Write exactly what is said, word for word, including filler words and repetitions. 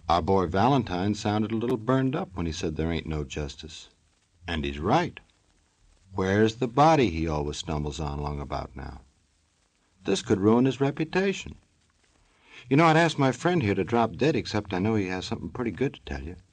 Our boy Valentine sounded a little burned up when he said there ain't no justice. And he's right. Where's the body he always stumbles on along about now? This could ruin his reputation. You know, I'd ask my friend here to drop dead, except I know he has something pretty good to tell you.